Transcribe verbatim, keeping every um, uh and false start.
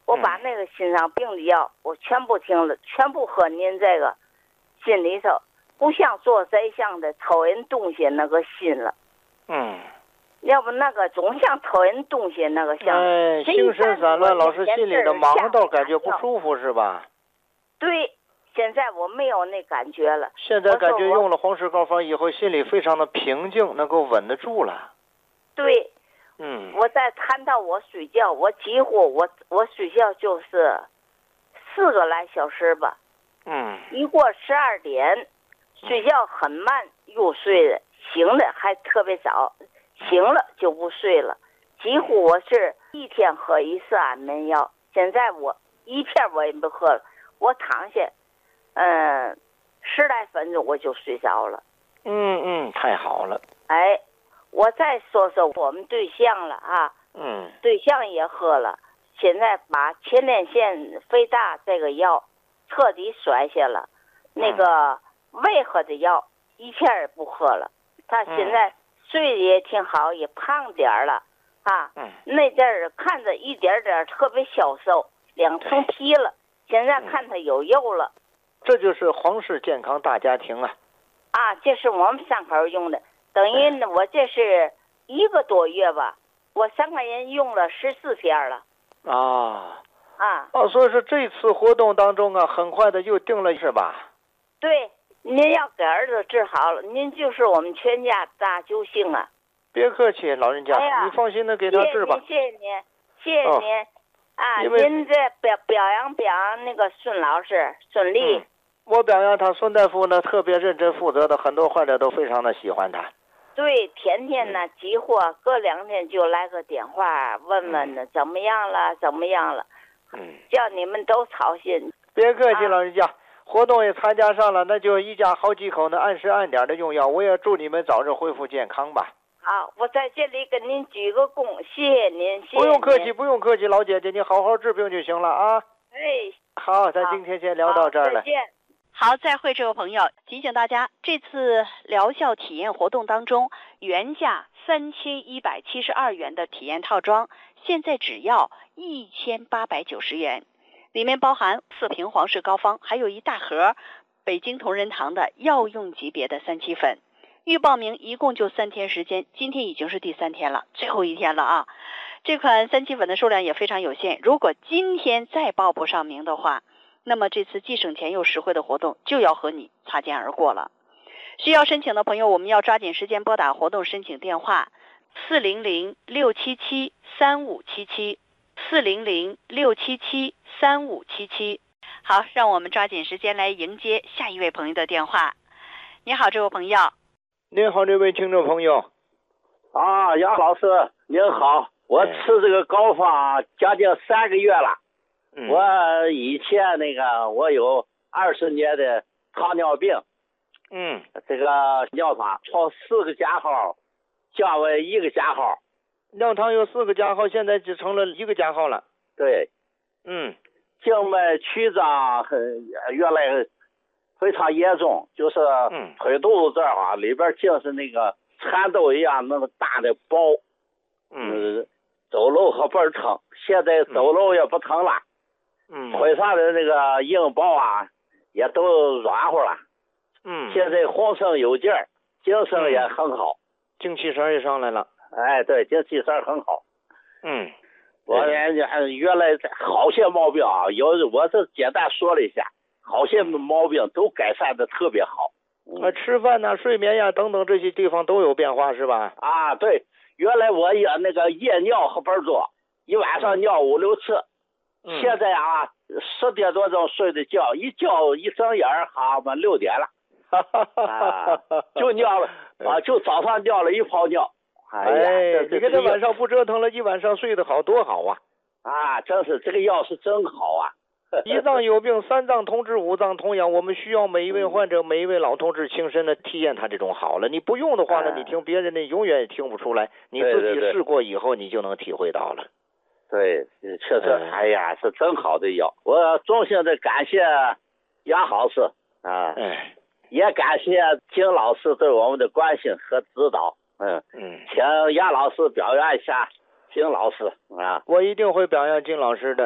我把那个心脏病的药我全部停了，全部喝您这个，心里头不像做贼像的偷人东西那个心了。 嗯。 要不那个总像偷人东西那个像。 哎，精神散乱，老是心里的忙到感觉不舒服是吧？ 对，现在我没有那感觉了。 现在感觉用了黄石膏方以后，心里非常的平静，能够稳得住了。 对。 嗯。 我在谈到我睡觉，我几乎我我睡觉就是四个来小时吧。 嗯。 一过十二点，睡觉很慢，入睡了，醒的还特别早。醒了就不睡了，几乎我是一天喝一次安眠药。现在我一片我也不喝了，我躺下，嗯，十来分钟我就睡着了。 嗯嗯，太好了。 哎，我再说说我们对象了啊。 嗯。 对象也喝了，现在把前列腺肥大这个药彻底甩下了， 嗯、 那个胃喝的药一片也不喝了。他现在、嗯。睡得也挺好，也胖点儿了，啊， 嗯， 那阵儿看着一点点特别消瘦，两层皮了，现在看他有肉了。 这就是皇氏健康大家庭啊！ 啊，这是我们三口用的，等于呢，我这是一个多月吧，我三个人用了十四片了。 啊啊哦，所以说这次活动当中啊，很快的又定了是吧？ 对。您要给儿子治好了，您就是我们全家大救星啊！ 别客气，老人家， 哎、 你放心的给他治吧。 谢谢您，谢谢您，谢谢您、哦、啊！您这表表扬表扬那个孙老师孙俪、 嗯，我表扬他，孙大夫呢特别认真负责的，很多患者都非常的喜欢他。 对，天天呢、嗯、几乎隔两天就来个电话问问呢、嗯、怎么样了，怎么样了， 嗯， 叫你们都操心。 别客气， 啊、 老人家。活动也参加上了，那就一家好几口呢，按时按点的用药。我也祝你们早日恢复健康吧。 好，我在这里跟您鞠个躬，谢谢您，谢谢您。 不用客气，不用客气，老姐姐，你好好治病就行了啊。 哎， 好，咱今天先聊到这儿了。 再见。 好，再会，这位朋友，提醒大家，这次疗效体验活动当中，原价三千一百七十二元的体验套装，现在只要一千八百九十元。里面包含四瓶皇氏膏方，还有一大盒北京同仁堂的药用级别的三七粉。预报名一共就三天时间，今天已经是第三天了，最后一天了啊！这款三七粉的数量也非常有限，如果今天再报不上名的话，那么这次既省钱又实惠的活动就要和你擦肩而过了。需要申请的朋友，我们要抓紧时间拨打活动申请电话四零零六七七三五七七。四零零六七七三五七七。好，让我们抓紧时间来迎接下一位朋友的电话。你好，这位朋友。 您好，这位听众朋友。 啊，杨老师您好，我吃这个膏方将近三个月了。 嗯、 我以前那个我有二十年的糖尿病。 嗯。 这个尿糖从四个加号降为一个加号。 尿糖有四个加号，现在只成了一个加号了。 对， 嗯， 静脉曲张很原来非常严重，就是腿肚子这儿啊，里边竟是那个蚕豆一样那么大的包， 嗯， 呃、走路可倍儿疼，现在走路也不疼了， 嗯， 腿上的那个硬包啊也都软和了， 嗯， 现在浑身有劲儿，精神也很好， 精气神也上来了。 哎，对，精气神很好。 嗯， 我原原来好些毛病啊，有我这简单说了一下，好些毛病都改善的特别好。 啊，吃饭呐、睡眠呀等等这些地方都有变化是吧？ 啊，对，原来我也那个夜尿很倍多，一晚上尿五六次。 嗯、 现在啊，十点多钟睡的觉，一觉一睁眼儿，好嘛六点了，啊，就尿了啊，就早上尿了一泡尿。 哎呀，哎你看这晚上不折腾了，一晚上睡得好多好啊！ 啊，真是这个药是真好啊！ 一脏有病，三脏同治，五脏同养。我们需要每一位患者、每一位老同志亲身的体验他这种好了。你不用的话呢，你听别人的永远也听不出来。你自己试过以后，你就能体会到了。 对，确实，哎呀，是真好的药。我衷心的感谢杨老师啊，也感谢金老师对我们的关心和指导。嗯嗯， 请杨老师表扬一下金老师啊， 我一定会表扬金老师的。